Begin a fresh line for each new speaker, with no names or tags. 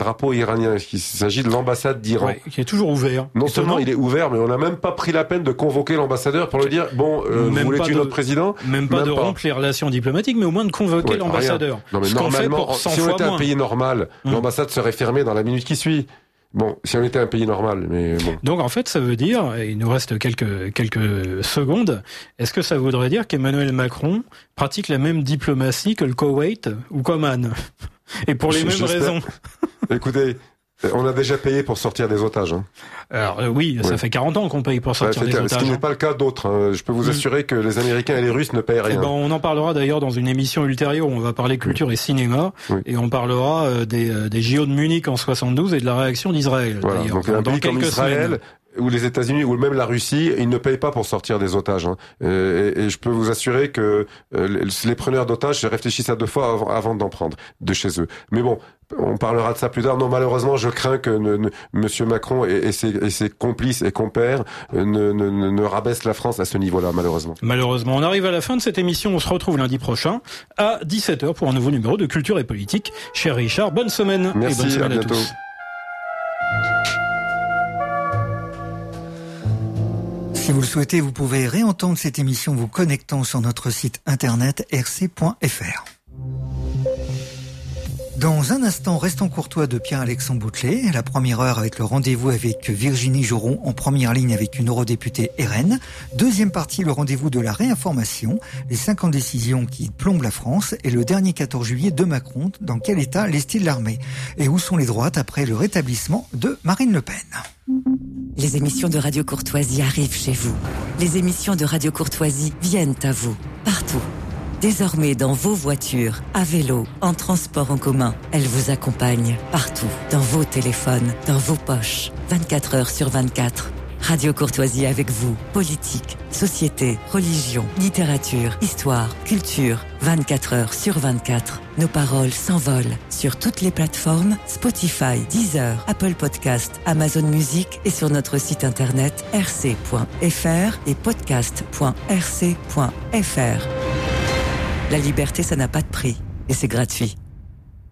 drapeau iranien. Il s'agit de l'ambassade d'Iran.
Ouais, qui est toujours ouvert.
Non seulement il est ouvert, mais on n'a même pas pris la peine de convoquer l'ambassadeur pour lui dire vous voulez tuer notre président?
Même pas de rompre les relations diplomatiques, mais au moins de convoquer l'ambassadeur.
Non, mais normalement, si on était un pays normal, l'ambassade serait fermée dans la minute qui suit. Bon, si on était un pays normal, mais bon.
Donc en fait, ça veut dire, et il nous reste quelques secondes, est-ce que ça voudrait dire qu'Emmanuel Macron pratique la même diplomatie que le Koweït ou qu'Oman? Et pour les mêmes raisons.
Écoutez, on a déjà payé pour sortir des otages.
Alors oui, ça fait 40 ans qu'on paye pour sortir des otages.
Ce qui n'est pas le cas d'autres. Je peux vous assurer que les Américains et les Russes ne payent rien.
On en parlera d'ailleurs dans une émission ultérieure où on va parler culture et cinéma. Et on parlera des JO de Munich en 72 et de la réaction d'Israël.
Voilà, donc un pays comme Israël, ou les États-Unis, ou même la Russie, ils ne payent pas pour sortir des otages. Et je peux vous assurer que les preneurs d'otages réfléchissent à 2 fois avant d'en prendre de chez eux. Mais bon, on parlera de ça plus tard. Non, malheureusement, je crains que Monsieur Macron et ses complices et compères ne rabaissent la France à ce niveau-là, malheureusement.
Malheureusement. On arrive à la fin de cette émission. On se retrouve lundi prochain à 17h pour un nouveau numéro de Culture et Politique. Cher Richard, bonne semaine.
Merci,
et bonne semaine
à bientôt.
tous.
Si vous le souhaitez, vous pouvez réentendre cette émission en vous connectant sur notre site internet rc.fr. Dans un instant, Restons courtois de Pierre-Alexandre Boutelet. La première heure avec le rendez-vous avec Virginie Joron en première ligne avec une eurodéputée RN. Deuxième partie, le rendez-vous de la réinformation, les 50 décisions qui plombent la France et le dernier 14 juillet de Macron. Dans quel état l'est-il l'armée? Et où sont les droites après le rétablissement de Marine Le Pen?
Les émissions de Radio Courtoisie arrivent chez vous. Les émissions de Radio Courtoisie viennent à vous, partout. Désormais dans vos voitures, à vélo, en transport en commun, elles vous accompagnent partout, dans vos téléphones, dans vos poches, 24 heures sur 24. Radio Courtoisie avec vous, politique, société, religion, littérature, histoire, culture, 24 heures sur 24. Nos paroles s'envolent sur toutes les plateformes Spotify, Deezer, Apple Podcast, Amazon Music et sur notre site internet rc.fr et podcast.rc.fr. La liberté, ça n'a pas de prix et c'est gratuit.